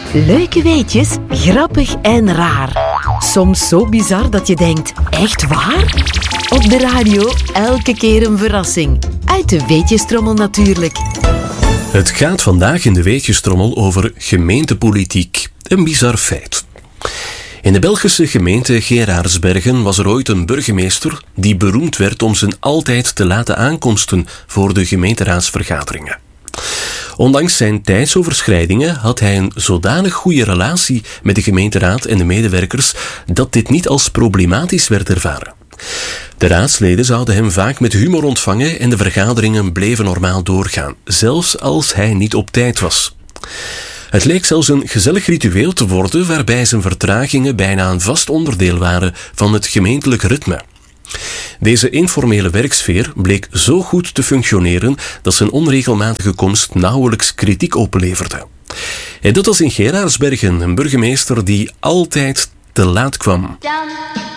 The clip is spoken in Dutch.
Leuke weetjes, grappig en raar. Soms zo bizar dat je denkt, echt waar? Op de radio elke keer een verrassing. Uit de weetjestrommel natuurlijk. Het gaat vandaag in de weetjestrommel over gemeentepolitiek. Een bizar feit. In de Belgische gemeente Geraardsbergen was er ooit een burgemeester die beroemd werd om zijn altijd te late aankomsten voor de gemeenteraadsvergaderingen. Ondanks zijn tijdsoverschrijdingen had hij een zodanig goede relatie met de gemeenteraad en de medewerkers dat dit niet als problematisch werd ervaren. De raadsleden zouden hem vaak met humor ontvangen en de vergaderingen bleven normaal doorgaan, zelfs als hij niet op tijd was. Het leek zelfs een gezellig ritueel te worden waarbij zijn vertragingen bijna een vast onderdeel waren van het gemeentelijk ritme. Deze informele werksfeer bleek zo goed te functioneren dat zijn onregelmatige komst nauwelijks kritiek opleverde. En dat was in Geraardsbergen een burgemeester die altijd te laat kwam.